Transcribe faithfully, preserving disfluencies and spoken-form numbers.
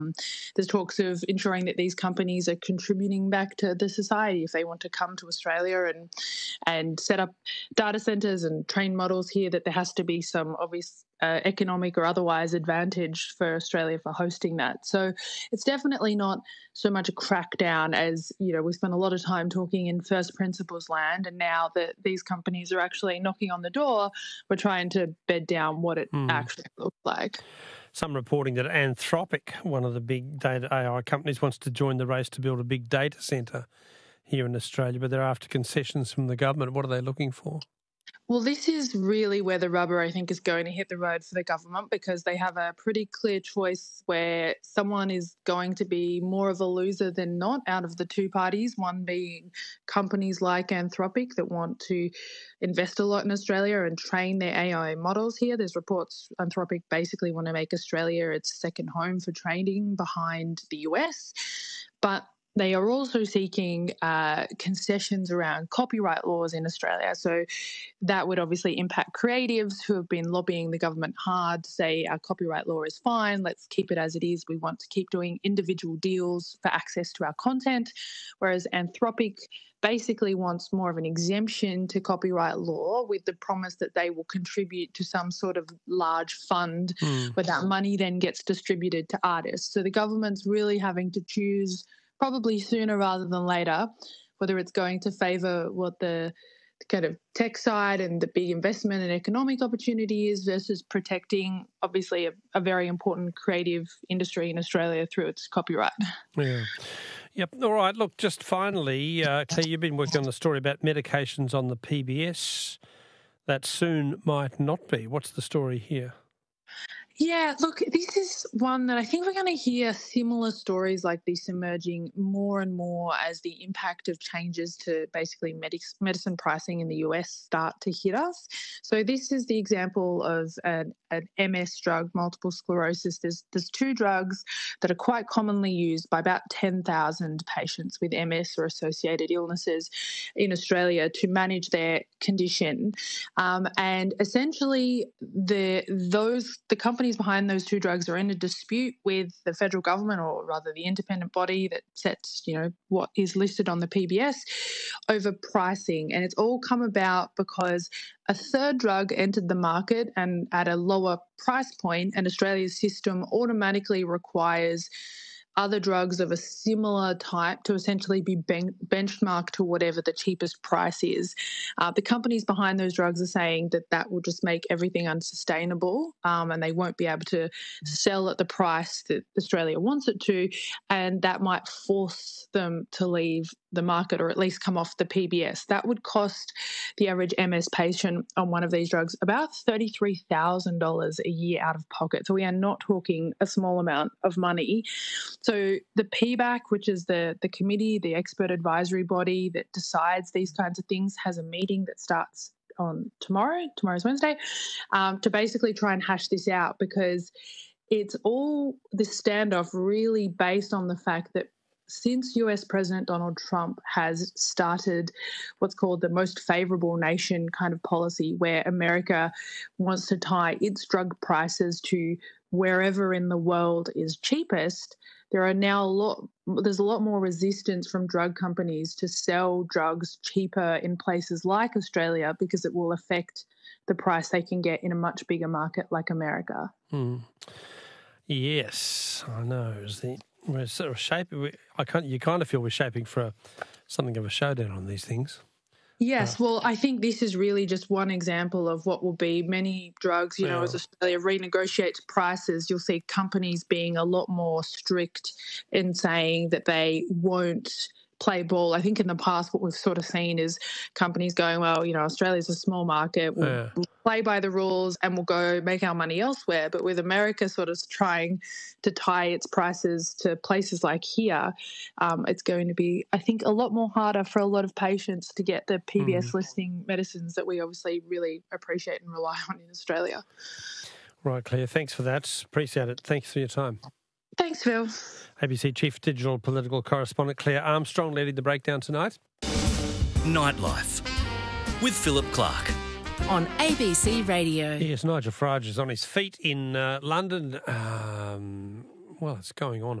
There's talks of ensuring that these companies are contributing back to the society if they want to come to Australia and and set up data centres and train models here, that there has to be some obvious uh, economic or otherwise advantage for Australia for hosting that. So it's definitely not so much a crackdown as, you know, we spent a lot of time talking in first principles land, and now that these companies are actually knocking on the door, we're trying to bed down what it mm. actually looks like. Some reporting that Anthropic, one of the big data A I companies, wants to join the race to build a big data centre here in Australia, but they're after concessions from the government. What are they looking for? Well, this is really where the rubber, I think, is going to hit the road for the government, because they have a pretty clear choice where someone is going to be more of a loser than not out of the two parties, one being companies like Anthropic that want to invest a lot in Australia and train their A I models here. There's reports Anthropic basically want to make Australia its second home for training behind the U S, but they are also seeking uh, concessions around copyright laws in Australia. So that would obviously impact creatives who have been lobbying the government hard to say our copyright law is fine, let's keep it as it is. We want to keep doing individual deals for access to our content, whereas Anthropic basically wants more of an exemption to copyright law with the promise that they will contribute to some sort of large fund mm. where that money then gets distributed to artists. So the government's really having to choose, probably sooner rather than later, whether it's going to favour what the, the kind of tech side and the big investment and economic opportunity is versus protecting, obviously, a, a very important creative industry in Australia through its copyright. Yeah. Yep. All right. Look, just finally, uh, Claire, you've been working on the story about medications on the P B S that soon might not be. What's the story here? Yeah, look, this is one that I think we're going to hear similar stories like this emerging more and more as the impact of changes to basically medic- medicine pricing in the U S start to hit us. So this is the example of an, an M S drug, multiple sclerosis. There's, there's two drugs that are quite commonly used by about ten thousand patients with M S or associated illnesses in Australia to manage their condition. Um, and essentially, the those the companies behind those two drugs are in a dispute with the federal government, or rather the independent body that sets, you know, what is listed on the P B S, over pricing. And it's all come about because a third drug entered the market and at a lower price point, and Australia's system automatically requires other drugs of a similar type to essentially be ben- benchmarked to whatever the cheapest price is. Uh, the companies behind those drugs are saying that that will just make everything unsustainable, um, and they won't be able to sell at the price that Australia wants it to, and that might force them to leave the market or at least come off the P B S. That would cost the average M S patient on one of these drugs about thirty-three thousand dollars a year out of pocket. So we are not talking a small amount of money. So the P B A C, which is the, the committee, the expert advisory body that decides these kinds of things, has a meeting that starts on tomorrow, tomorrow's Wednesday, um, to basically try and hash this out, because it's all this standoff really based on the fact that since U S President Donald Trump has started what's called the most favourable nation kind of policy, where America wants to tie its drug prices to wherever in the world is cheapest, there are now a lot, there's a lot more resistance from drug companies to sell drugs cheaper in places like Australia, because it will affect the price they can get in a much bigger market like America. Hmm. Yes, I know. Is the We're sort of shaping. I can't. You kind of feel we're shaping for a, something of a showdown on these things. Yes, uh, well, I think this is really just one example of what will be many drugs. You yeah. know, as Australia renegotiates prices, you'll see companies being a lot more strict in saying that they won't play ball. I think in the past what we've sort of seen is companies going, well, you know, Australia's a small market, we'll, yeah. we'll play by the rules and we'll go make our money elsewhere. But with America sort of trying to tie its prices to places like here, um, it's going to be, I think, a lot more harder for a lot of patients to get the P B S mm. listing medicines that we obviously really appreciate and rely on in Australia. Right, Claire, thanks for that. Appreciate it. Thanks for your time. Thanks, Phil. A B C Chief Digital Political Correspondent Claire Armstrong leading the breakdown tonight. Nightlife with Philip Clark. On A B C Radio. Yes, Nigel Farage is on his feet in uh, London. Um, well, it's going on